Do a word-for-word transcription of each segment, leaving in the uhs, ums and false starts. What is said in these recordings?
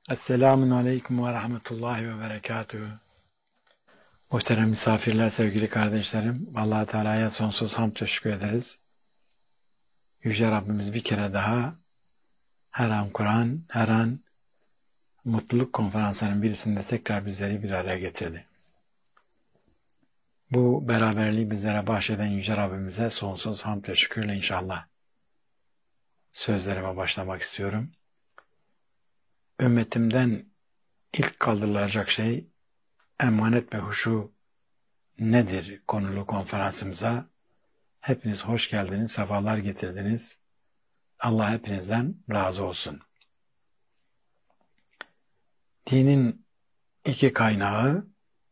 Esselamun Aleyküm ve Rahmetullahi ve Berekatuhu. Muhterem misafirler, sevgili kardeşlerim, Allah Teala'ya sonsuz hamd teşekkür ederiz. Yüce Rabbimiz bir kere daha her an Kur'an, her an mutluluk konferanslarının birisinde tekrar bizleri bir araya getirdi. Bu beraberliği bizlere bahşeden Yüce Rabbimize sonsuz hamd teşekkürle inşallah sözlerime başlamak istiyorum. Ümmetimden ilk kaldırılacak şey emanet ve huşu nedir konulu konferansımıza hepiniz hoş geldiniz, sefalar getirdiniz. Allah hepinizden razı olsun. Dinin iki kaynağı,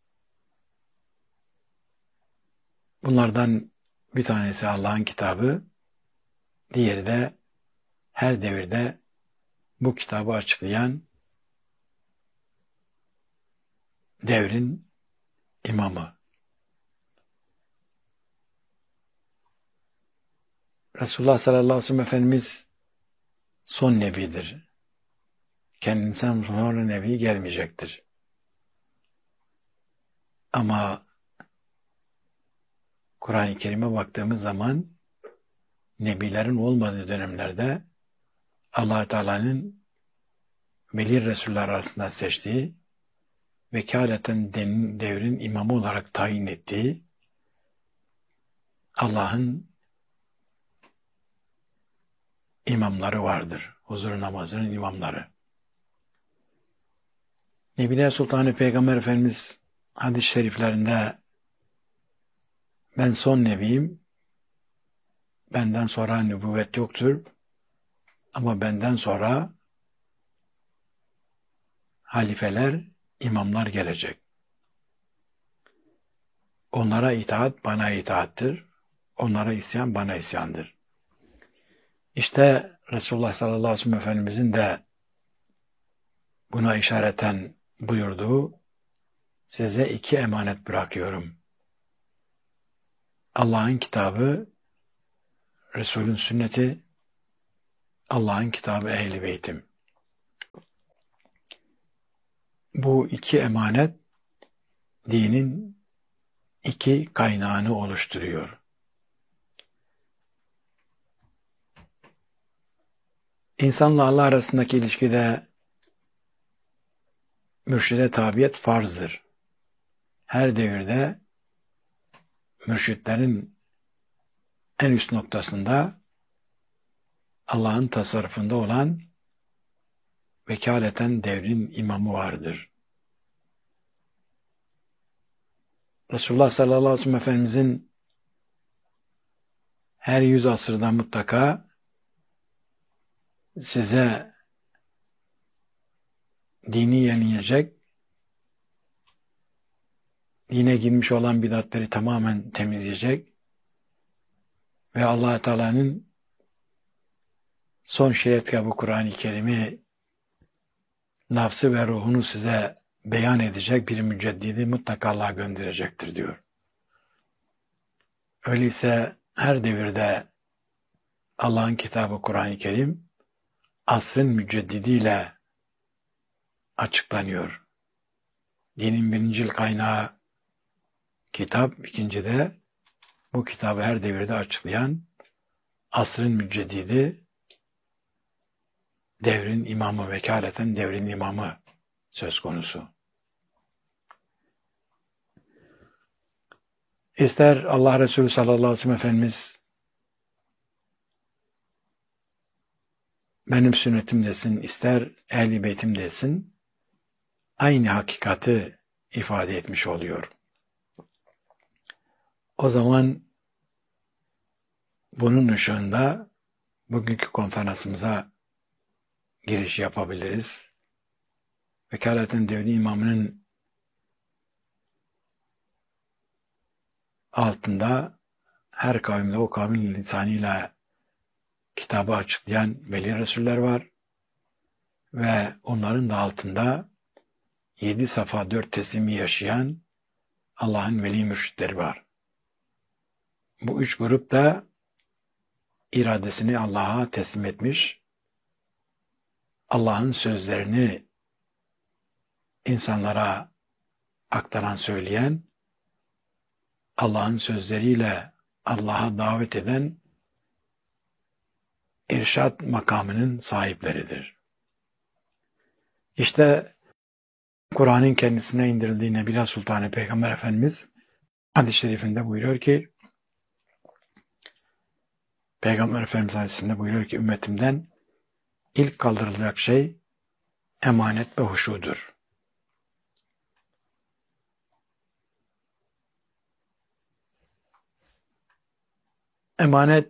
bunlardan bir tanesi Allah'ın kitabı, diğeri de her devirde bu kitabı açıklayan devrin imamı. Resulullah sallallahu aleyhi ve sellem Efendimiz son nebidir. Kendinden sonra nebi gelmeyecektir. Ama Kur'an-ı Kerim'e baktığımız zaman nebilerin olmadığı dönemlerde Allah Teala'nın veli Resuller arasında seçtiği, vekaleten devrin imamı olarak tayin ettiği Allah'ın imamları vardır. Huzur namazının imamları. Nebiler Sultanı Peygamber Efendimiz hadis-i şeriflerinde ben son nebiyim, benden sonra nübüvvet yoktur ama benden sonra halifeler, imamlar gelecek. Onlara itaat bana itaattir, onlara isyan bana isyandır. İşte Resulullah sallallahu aleyhi ve sellem Efendimizin de buna işareten buyurduğu, size iki emanet bırakıyorum. Allah'ın kitabı, Resul'ün sünneti, Allah'ın kitabı ehl-i beytim. Bu iki emanet dinin iki kaynağını oluşturuyor. İnsanla Allah arasındaki ilişkide mürşide tabiyet farzdır. Her devirde mürşitlerin en üst noktasında Allah'ın tasarrufunda olan vekaleten devrin imamı vardır. Resulullah sallallahu aleyhi ve sellem Efendimizin her yüz asırda mutlaka size dini yenileyecek, dine girmiş olan bidatleri tamamen temizleyecek ve Allah Teala'nın son şeriat kitabı Kur'an-ı Kerim'i nafsı ve ruhunu size beyan edecek bir müceddidi mutlaka Allah gönderecektir diyor. Öyleyse her devirde Allah'ın kitabı Kur'an-ı Kerim asrın müceddidiyle açıklanıyor. Dinin birincil kaynağı kitap, ikinci de bu kitabı her devirde açıklayan asrın müceddidi, devrin imamı, vekaleten devrin imamı söz konusu. İster Allah Resulü sallallahu aleyhi ve sellem Efendimiz benim sünnetim desin, ister ehl-i beytim desin, aynı hakikati ifade etmiş oluyor. O zaman bunun ışığında bugünkü konferansımıza giriş yapabiliriz. Vekaleten devrin imamının altında her kavimde o kavmin lisanıyla kitabı açıklayan veli Resuller var ve onların da altında yedi safa dört teslimi yaşayan Allah'ın veli mürşitleri var. Bu üç grup da iradesini Allah'a teslim etmiş, Allah'ın sözlerini insanlara aktaran, söyleyen, Allah'ın sözleriyle Allah'a davet eden irşad makamının sahipleridir. İşte Kur'an'ın kendisine indirildiği Nebiler Sultanı Peygamber Efendimiz hadis-i şerifinde buyuruyor ki, Peygamber Efendimiz hadisinde buyuruyor ki, ümmetimden ilk kaldırılacak şey emanet ve huşudur. Emanet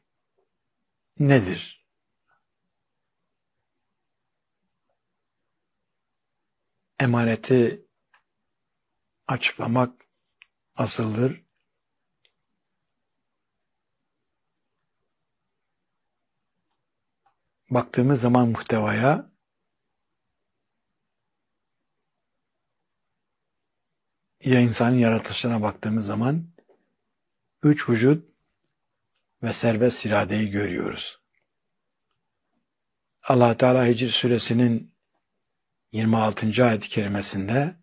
nedir? Emaneti açıklamak asıldır. Baktığımız zaman muhtevaya, ya insanın yaratılışına baktığımız zaman üç vücut ve serbest iradeyi görüyoruz. Allah Teala Hicr suresinin yirmi altıncı ayet-i kerimesinde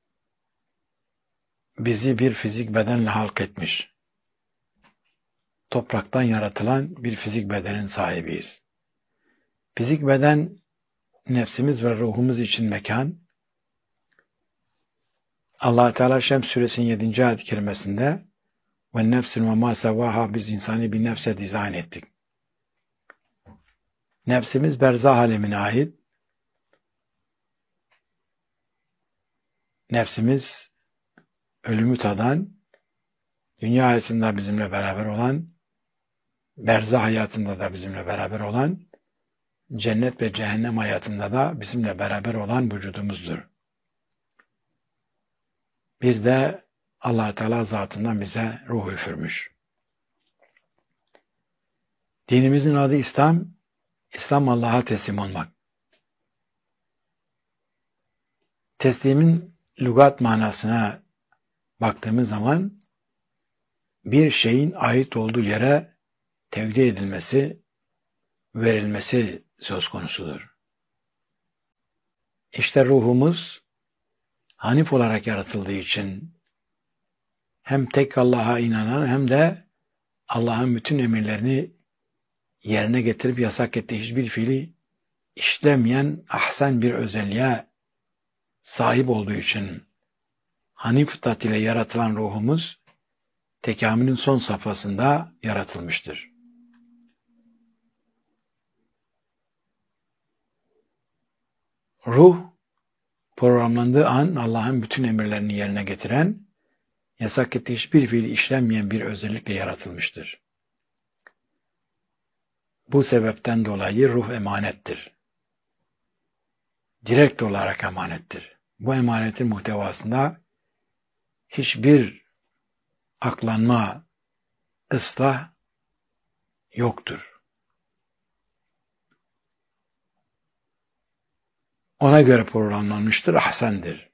bizi bir fizik bedenle halk etmiş. Topraktan yaratılan bir fizik bedenin sahibiyiz. Fizik beden nefsimiz ve ruhumuz için mekan. Allah Teala Şems suresinin yedinci ayet-i kerimesinde ve nefsin ve ma sevaha, biz insanı bir nefse dizayn ettik. Nefsimiz berzah alemine ait. Nefsimiz ölümü tadan, dünya hayatında bizimle beraber olan, berzah hayatında da bizimle beraber olan, cennet ve cehennem hayatında da bizimle beraber olan vücudumuzdur. Bir de Allah Teala zatından bize ruh üfürmüş. Dinimizin adı İslam. İslam Allah'a teslim olmak. Teslimin lügat manasına baktığımız zaman bir şeyin ait olduğu yere tevdi edilmesi, verilmesi söz konusudur. İşte ruhumuz Hanif olarak yaratıldığı için hem tek Allah'a inanan hem de Allah'ın bütün emirlerini yerine getirip yasak ettiği hiçbir fiili işlemeyen ahsen bir özelliğe sahip olduğu için Hanif fıtrat ile yaratılan ruhumuz tekamülün son safhasında yaratılmıştır. Ruh programlandığı an Allah'ın bütün emirlerini yerine getiren, yasak ettiği hiçbir fiil işlenmeyen bir özellikle yaratılmıştır. Bu sebepten dolayı ruh emanettir. Direkt olarak emanettir. Bu emanetin muhtevasında hiçbir aklanma, ıslah yoktur. Ona göre programlanmıştır, ahsendir.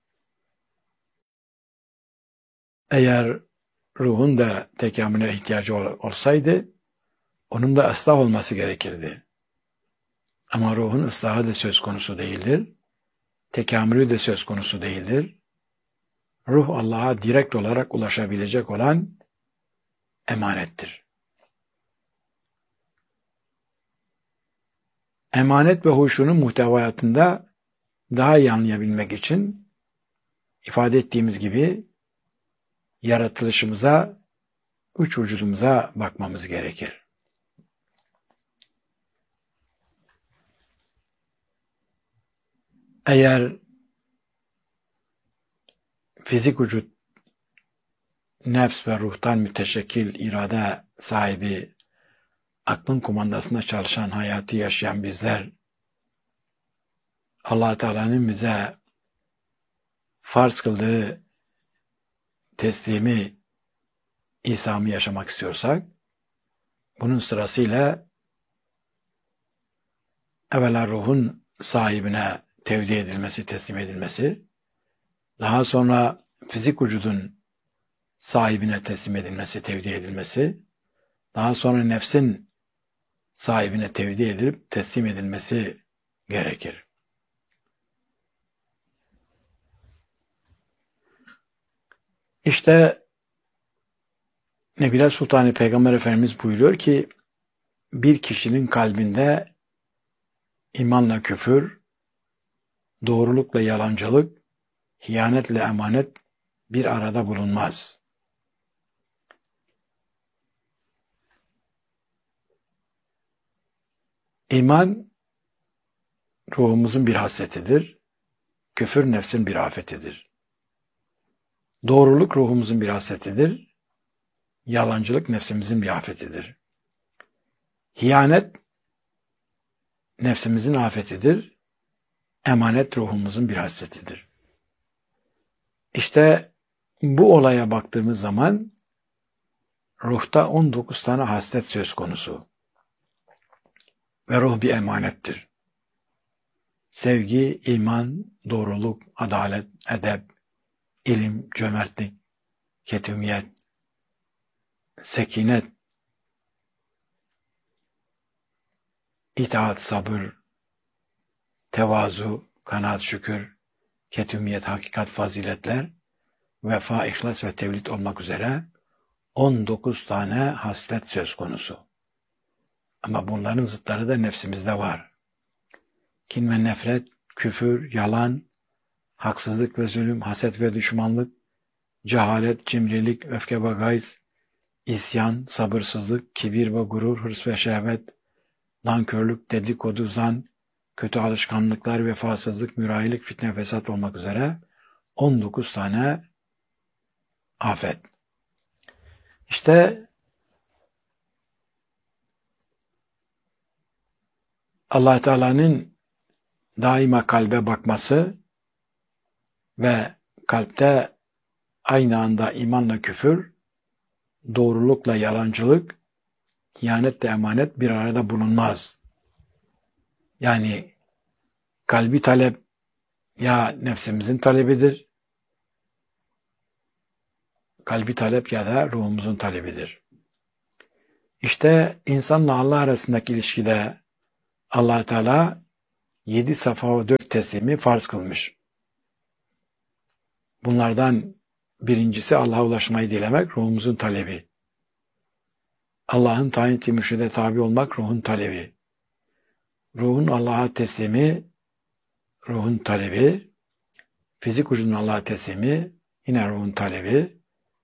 Eğer ruhun da tekamüle ihtiyacı olsaydı, onun da ıslah olması gerekirdi. Ama ruhun ıslahı da söz konusu değildir. Tekamülü de söz konusu değildir. Ruh Allah'a direkt olarak ulaşabilecek olan emanettir. Emanet ve huşunun muhteviyatında daha iyi anlayabilmek için ifade ettiğimiz gibi yaratılışımıza, üç vücudumuza bakmamız gerekir. Eğer fizik vücut, nefs ve ruhtan müteşekkil irade sahibi, aklın kumandasında çalışan, hayatı yaşayan bizler, Allah Teala'nın bize farz kıldığı teslimi, İsa'mı yaşamak istiyorsak, bunun sırasıyla evvela ruhun sahibine tevdi edilmesi, teslim edilmesi, daha sonra fizik vücudun sahibine teslim edilmesi, tevdi edilmesi, daha sonra nefsin sahibine tevdi edilip teslim edilmesi gerekir. İşte Nebile Sultanı Peygamber Efendimiz buyuruyor ki bir kişinin kalbinde imanla küfür, doğrulukla yalancılık, hiyanetle emanet bir arada bulunmaz. İman ruhumuzun bir hasretidir. Küfür nefsin bir afetidir. Doğruluk ruhumuzun bir hasretidir. Yalancılık nefsimizin bir afetidir. Hiyanet nefsimizin afetidir. Emanet ruhumuzun bir hasretidir. İşte bu olaya baktığımız zaman ruhta on dokuz tane haslet söz konusu. Ve ruh bir emanettir. Sevgi, iman, doğruluk, adalet, edep, ilim, cömertlik, ketumiyet, sekinet, itaat, sabır, tevazu, kanaat, şükür, ketumiyet, hakikat, faziletler, vefa, ihlas ve tevhid olmak üzere on dokuz tane haslet söz konusu. Ama bunların zıtları da nefsimizde var. Kin ve nefret, küfür, yalan, haksızlık ve zulüm, haset ve düşmanlık, cehalet, cimrilik, öfke ve gayz, isyan, sabırsızlık, kibir ve gurur, hırs ve şehvet, nankörlük, dedikodu, zan, kötü alışkanlıklar, vefasızlık, mürahilik, fitne, fesat olmak üzere on dokuz tane afet. İşte Allah Teala'nın daima kalbe bakması ve kalpte aynı anda imanla küfür, doğrulukla yalancılık, hiyanetle emanet bir arada bulunmaz. Yani kalbi talep ya nefsimizin talebidir, kalbi talep ya da ruhumuzun talebidir. İşte insanla Allah arasındaki ilişkide Allah Teala yedi safa ve dört teslimi farz kılmış. Bunlardan birincisi Allah'a ulaşmayı dilemek, ruhumuzun talebi. Allah'ın tayin ettiği mürşide tabi olmak, ruhun talebi. Ruhun Allah'a teslimi, ruhun talebi. Fizik vücudun Allah'a teslimi, yine ruhun talebi.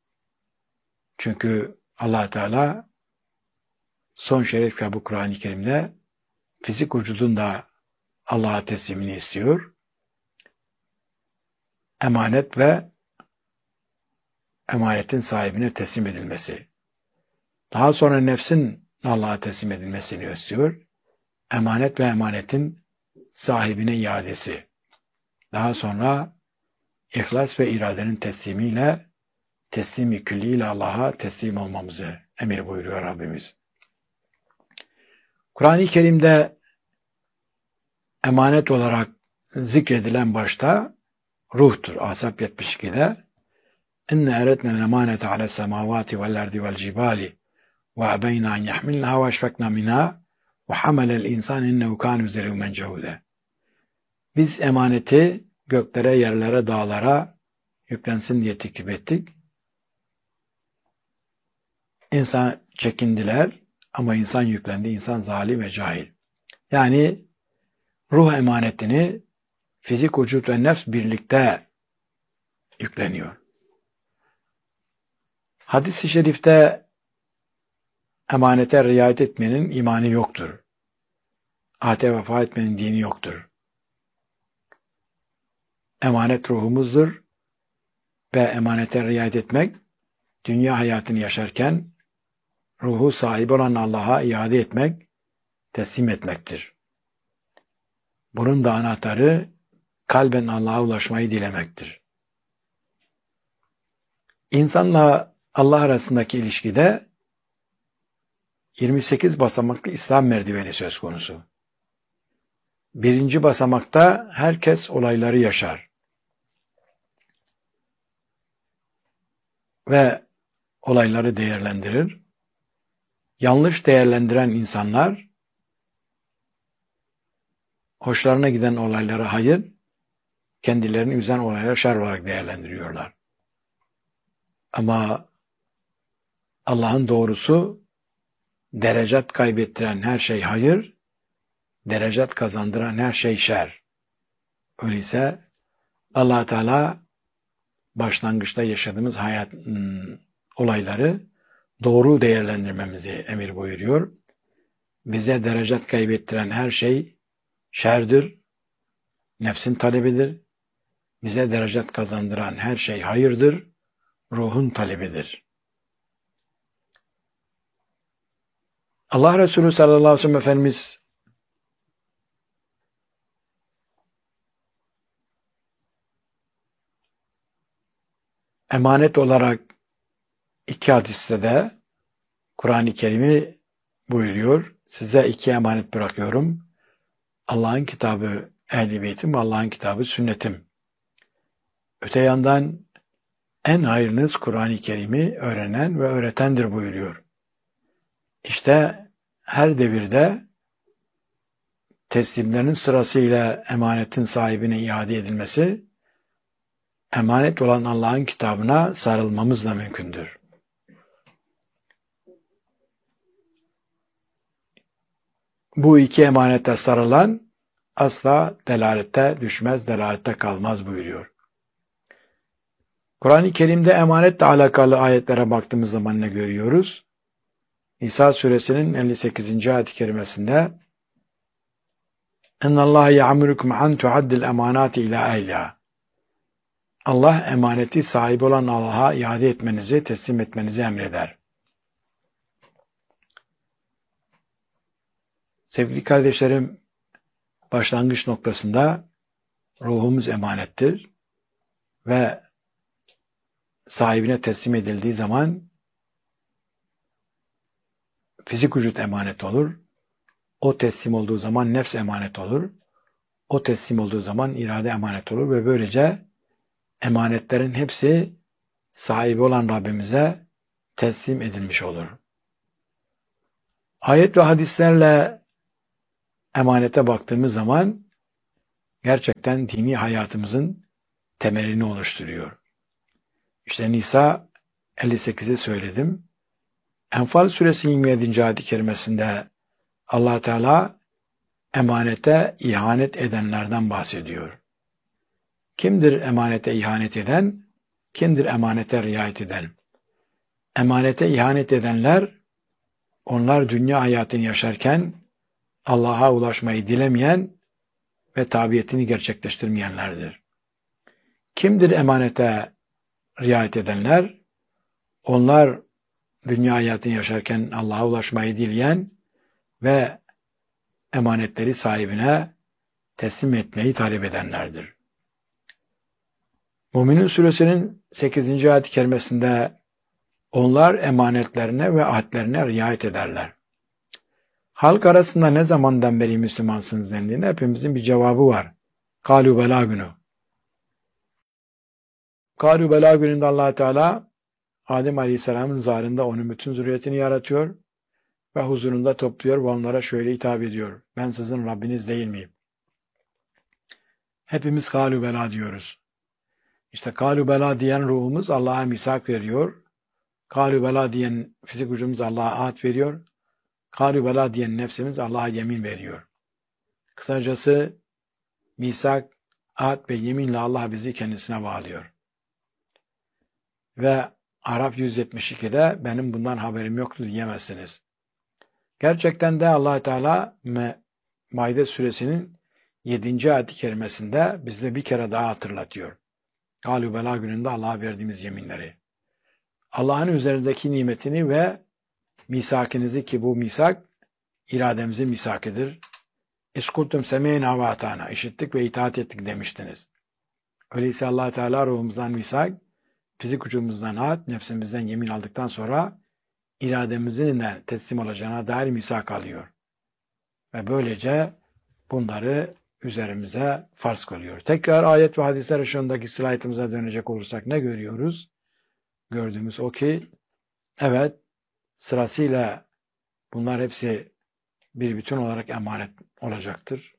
Çünkü Allah Teala son şeref kitabı Kur'an-ı Kerim'de fizik vücudun da Allah'a teslimini istiyor. Emanet ve emanetin sahibine teslim edilmesi. Daha sonra nefsin Allah'a teslim edilmesini istiyor. Emanet ve emanetin sahibine iadesi. Daha sonra ihlas ve iradenin teslimiyle teslimi külliyle Allah'a teslim olmamızı emir buyuruyor Rabbimiz. Kur'an-ı Kerim'de emanet olarak zikredilen başta ruhtur. Ahzab yetmiş iki'de İnne eretnel emanete ale semavati vel ardi vel cibali ve abeyna en yahmilnaha ve eşfekna minha ve hamelel insan innehu kâne zelûmen cehûde. Biz emaneti göklere, yerlere, dağlara yüklensin diye teklif ettik. İnsan çekindiler ama insan yüklendi. İnsan zalim ve cahil. Yani ruh emanetini fizik, vücut ve nefs birlikte yükleniyor. Hadis-i şerifte emanete riayet etmenin imanı yoktur. Ahde vefa etmenin dini yoktur. Emanet ruhumuzdur ve emanete riayet etmek, dünya hayatını yaşarken ruhu sahibi olan Allah'a iade etmek, teslim etmektir. Bunun da anahtarı kalben Allah'a ulaşmayı dilemektir. İnsanla Allah arasındaki ilişkide yirmi sekiz basamaklı İslam merdiveni söz konusu. Birinci basamakta herkes olayları yaşar. Ve olayları değerlendirir. Yanlış değerlendiren insanlar hoşlarına giden olayları hayır, kendilerini üzen olayları şer olarak değerlendiriyorlar. Ama Allah'ın doğrusu derecat kaybettiren her şey hayır, derecat kazandıran her şey şer. Öyleyse Allah Teala başlangıçta yaşadığımız hayat ım, olayları doğru değerlendirmemizi emir buyuruyor. Bize derecat kaybettiren her şey şerdir, nefsin talebidir. Bize derecat kazandıran her şey hayırdır, ruhun talebidir. Allah Resulü sallallahu aleyhi ve sellem Efendimiz emanet olarak iki hadiste de Kur'an-ı Kerim'i buyuruyor. Size iki emanet bırakıyorum. Allah'ın kitabı Ehl-i Beytim, Allah'ın kitabı sünnetim. Öte yandan en hayırlınız Kur'an-ı Kerim'i öğrenen ve öğretendir buyuruyor. İşte her devirde teslimlerin sırasıyla emanetin sahibine iade edilmesi, emanet olan Allah'ın kitabına sarılmamızla mümkündür. Bu iki emanete sarılan asla delalette düşmez, delalette kalmaz buyuruyor. Kur'an-ı Kerim'de emanetle alakalı ayetlere baktığımız zaman ne görüyoruz? Nisa suresinin elli sekizinci ayet-i kerimesinde اِنَّ اللّٰهَ يَعْمُرُكُمْ عَنْ تُعَدِّ الْاَمَانَاتِ اِلَى اَهْلِهَا Allah emaneti sahibi olan Allah'a iade etmenizi, teslim etmenizi emreder. Sevgili kardeşlerim, başlangıç noktasında ruhumuz emanettir ve sahibine teslim edildiği zaman fizik vücut emanet olur. O teslim olduğu zaman nefs emanet olur. O teslim olduğu zaman irade emanet olur ve böylece emanetlerin hepsi sahibi olan Rabbimize teslim edilmiş olur. Ayet ve hadislerle emanete baktığımız zaman gerçekten dini hayatımızın temelini oluşturuyor. İşte Nisa elli sekizi söyledim. Enfal suresi yirmi yedinci ayet-i kerimesinde Allah Teala emanete ihanet edenlerden bahsediyor. Kimdir emanete ihanet eden? Kimdir emanete riayet eden? Emanete ihanet edenler, onlar dünya hayatını yaşarken Allah'a ulaşmayı dilemeyen ve tabiyetini gerçekleştirmeyenlerdir. Kimdir emanete riayet edenler? Onlar dünya hayatını yaşarken Allah'a ulaşmayı dileyen ve emanetleri sahibine teslim etmeyi talep edenlerdir. Mü'minin suresinin sekizinci ayet-i kerimesinde onlar emanetlerine ve ahdlerine riayet ederler. Halk arasında ne zamandan beri Müslümansınız dendiğinde hepimizin bir cevabı var. Kâlû belâ günü. Kâlû belâ gününde Allah Teala Adem Aleyhisselam'ın zarında onun bütün zürriyetini yaratıyor ve huzurunda topluyor ve onlara şöyle hitap ediyor. Ben sizin Rabbiniz değil miyim? Hepimiz kâlû belâ diyoruz. İşte kâlû belâ diyen ruhumuz Allah'a misak veriyor. Kâlû belâ diyen fizik vücudumuz Allah'a ahd veriyor. Kâlû belâ diyen nefsimiz Allah'a yemin veriyor. Kısacası misak, ahd ve yeminle Allah bizi kendisine bağlıyor. Ve Araf yüz yetmiş ikide benim bundan haberim yoktu diyemezsiniz. Gerçekten de Allah Teala Maide suresinin yedinci ayet-i kerimesinde bize bir kere daha hatırlatıyor. Kâlû belâ gününde Allah'a verdiğimiz yeminleri. Allah'ın üzerindeki nimetini ve misakinizi, ki bu misak irademizin misakidir. İskultum semeyna ve atana. İşittik ve itaat ettik demiştiniz. Öyleyse Allah Teala ruhumuzdan misak, fizik vücudumuzdan ahd, nefsimizden yemin aldıktan sonra irademizin de teslim olacağına dair misak alıyor. Ve böylece bunları üzerimize farz kılıyor. Tekrar ayet ve hadisler ışığındaki slaytımıza dönecek olursak ne görüyoruz? Gördüğümüz o ki, evet, sırasıyla bunlar hepsi bir bütün olarak emanet olacaktır.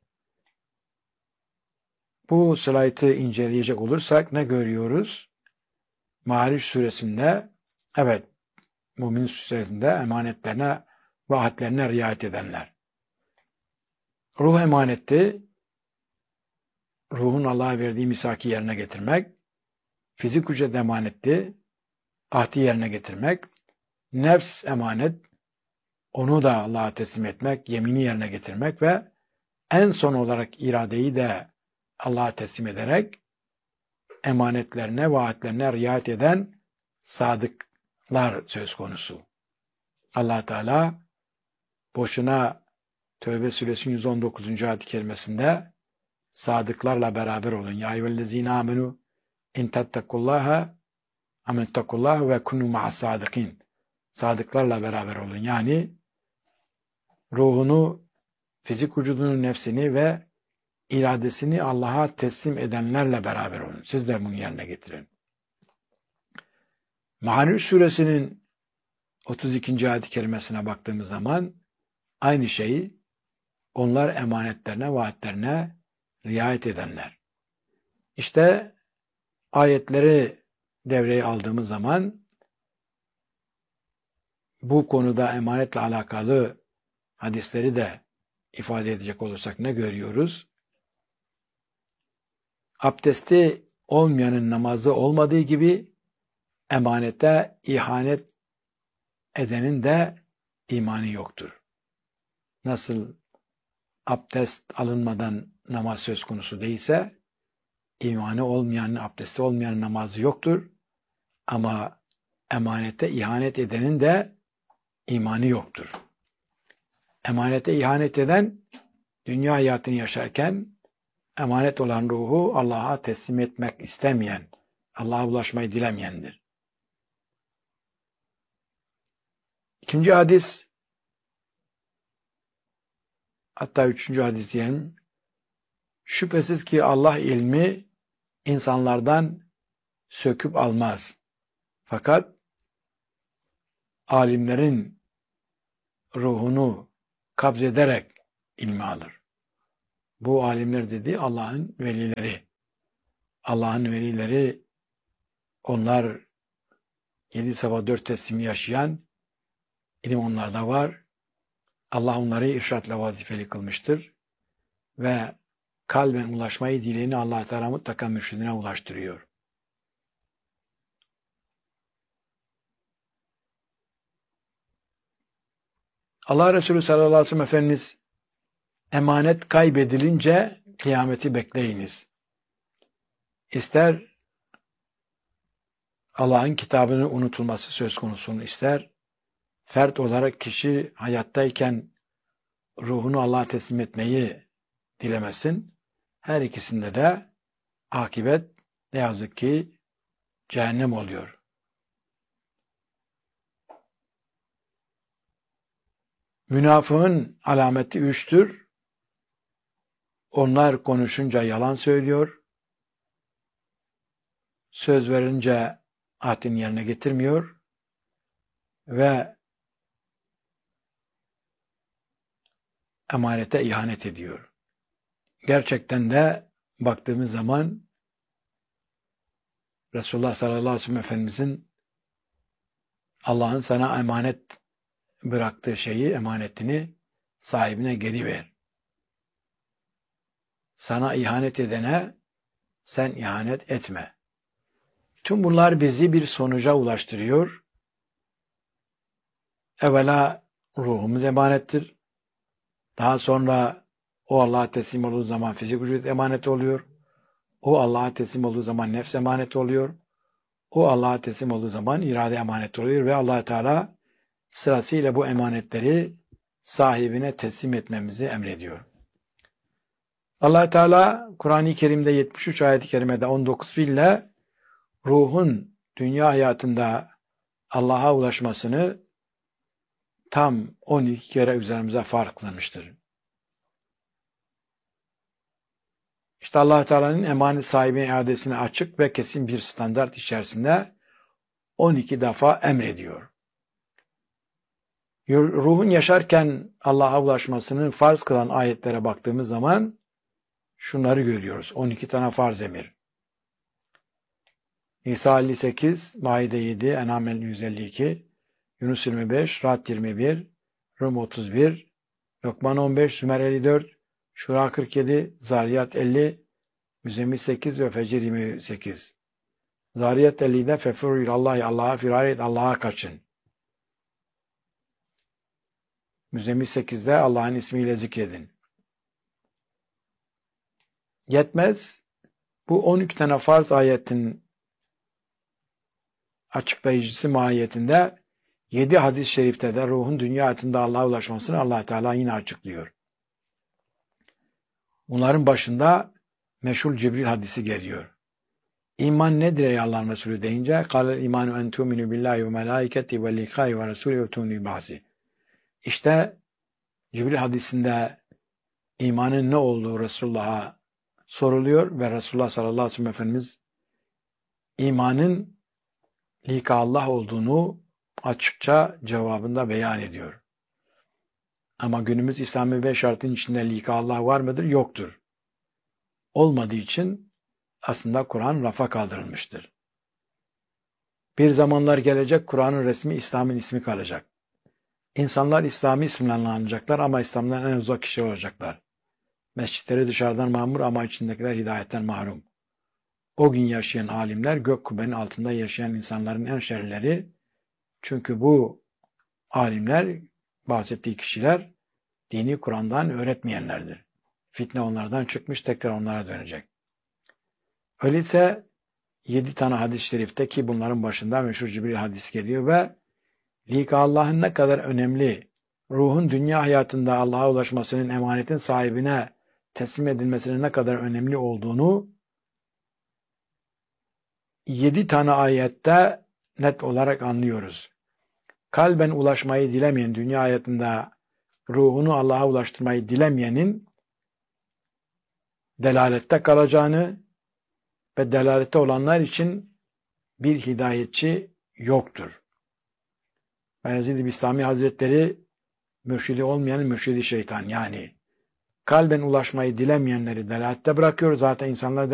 Bu slaytı inceleyecek olursak ne görüyoruz? Ma'ariç suresinde, evet, Mümin suresinde emanetlerine, vaatlerine riayet edenler. Ruh emanetti, ruhun Allah'a verdiği misaki yerine getirmek. Fizik vücut emanetti, ahdi yerine getirmek. Nefs emanet, onu da Allah'a teslim etmek, yemini yerine getirmek ve en son olarak iradeyi de Allah'a teslim ederek emanetlerine, vaatlerine riayet eden sadıklar söz konusu. Allah Teala boşuna Tevbe suresinin yüz on dokuzuncu ayet-i kerimesinde sadıklarla beraber olun. Ya eyyühellezine amenu in tettekullaha amettekullaha ve kunu ma'as sadıkin. Sadıklarla beraber olun. Yani ruhunu, fizik vücudunu, nefsini ve iradesini Allah'a teslim edenlerle beraber olun. Siz de bunu yerine getirin. Ma'ariç suresinin otuz ikinci ayet-i kerimesine baktığımız zaman aynı şeyi, onlar emanetlerine, vaatlerine riayet edenler. İşte ayetleri devreye aldığımız zaman bu konuda emanetle alakalı hadisleri de ifade edecek olursak ne görüyoruz? Abdesti olmayanın namazı olmadığı gibi emanete ihanet edenin de imanı yoktur. Nasıl abdest alınmadan namaz söz konusu değilse, imanı olmayanın, abdesti olmayanın namazı yoktur. Ama emanete ihanet edenin de imanı yoktur. Emanete ihanet eden, dünya hayatını yaşarken emanet olan ruhu Allah'a teslim etmek istemeyen, Allah'a ulaşmayı dilemeyendir. İkinci hadis, hatta üçüncü hadis diyelim. Şüphesiz ki Allah ilmi insanlardan söküp almaz. Fakat alimlerin ruhunu kabzederek ilmi alır. Bu alimler dedi Allah'ın velileri. Allah'ın velileri, onlar yedi sabah dört teslimi yaşayan, ilim onlarda var. Allah onları irşatla vazifeli kılmıştır. Ve kalben ulaşmayı dileyeni Allah Teala mutlaka mürşidine ulaştırıyor. Allah Resulü sallallahu aleyhi ve sellem Efendimiz, emanet kaybedilince kıyameti bekleyiniz. İster Allah'ın kitabının unutulması söz konusunu, ister fert olarak kişi hayattayken ruhunu Allah'a teslim etmeyi dilemesin. Her ikisinde de akibet ne yazık ki cehennem oluyor. Münafığın alameti üçtür. Onlar konuşunca yalan söylüyor. Söz verince ahdini yerine getirmiyor. Ve emanete ihanet ediyor. Gerçekten de baktığımız zaman Resulullah sallallahu aleyhi ve sellem Efendimizin Allah'ın sana emanet bıraktığı şeyi, emanetini sahibine geri ver. Sana ihanet edene sen ihanet etme. Tüm bunlar bizi bir sonuca ulaştırıyor. Evvela ruhumuz emanettir. Daha sonra o Allah'a teslim olduğu zaman fizik vücut emanet oluyor. O Allah'a teslim olduğu zaman nefs emanet oluyor. O Allah'a teslim olduğu zaman irade emanet oluyor ve Allah Teala sırasıyla bu emanetleri sahibine teslim etmemizi emrediyor. Allah Teala Kur'an-ı Kerim'de yetmiş üç ayet-i kerimede on dokuz fiille ruhun dünya hayatında Allah'a ulaşmasını tam on iki kere üzerimize farz kılmıştır. İşte Allah Teala'nın emanet sahibine iadesine açık ve kesin bir standart içerisinde on iki defa emrediyor. Ruhun yaşarken Allah'a ulaşmasını farz kılan ayetlere baktığımız zaman şunları görüyoruz. on iki tane farz emir. Nisa elli sekiz, Maide yedi, En'am yüz elli iki, Yunus yirmi beş, Ra'd yirmi bir, Rum otuz bir, Lokman on beş, Sümer elli dört, Şura kırk yedi, Zariyat elli, Müzzemmil sekiz ve Fecr yirmi sekiz. Zariyat elli'de fefur ilallahi, Allah'a firar et, Allah'a kaçın. Müzzemmil sekizde Allah'ın ismiyle zikredin. Yetmez. Bu on iki tane farz ayetin açıklayıcısı mahiyetinde yedi hadis-i şerifte de ruhun dünya hayatında Allah'a ulaşmasını Allah Teala yine açıklıyor. Bunların başında meşhur Cibril hadisi geliyor. İman nedir ey Allah'ın Resulü deyince قَالَ الْاِمَانُ اَنْ تُؤْمِنُوا بِاللّٰهِ وَمَلَائِكَتِهِ وَالْاِقَاءِ وَرَسُولِهِ وَتُؤْمِنُوا بِبَعْضِهِ. İşte Cibril hadisinde imanın ne olduğu Resulullah'a soruluyor ve Resulullah sallallahu aleyhi ve sellem Efendimiz imanın lika Allah olduğunu açıkça cevabında beyan ediyor. Ama günümüz İslami beş şartın içinde lika Allah var mıdır? Yoktur. Olmadığı için aslında Kur'an rafa kaldırılmıştır. Bir zamanlar gelecek Kur'an'ın resmi İslam'ın ismi kalacak. İnsanlar İslami isimlerle anılacaklar ama İslam'dan en uzak kişi olacaklar. Mescitleri dışarıdan mamur ama içindekiler hidayetten mahrum. O gün yaşayan alimler gök kubbenin altında yaşayan insanların en şerlileri. Çünkü bu alimler, bahsettiği kişiler dini Kur'an'dan öğretmeyenlerdir. Fitne onlardan çıkmış, tekrar onlara dönecek. Öyleyse yedi tane hadis-i şerifte ki bunların başında meşhur Cibril hadisi geliyor ve lika Allah'ın ne kadar önemli, ruhun dünya hayatında Allah'a ulaşmasının emanetin sahibine teslim edilmesinin ne kadar önemli olduğunu yedi tane ayette net olarak anlıyoruz. Kalben ulaşmayı dilemeyen, dünya hayatında ruhunu Allah'a ulaştırmayı dilemeyenin delalette kalacağını ve delalette olanlar için bir hidayetçi yoktur. Bayezid Bistami Hazretleri mürşidi olmayan mürşidi şeytan, yani kalben ulaşmayı dilemeyenleri delalette bırakıyor. Zaten insanlar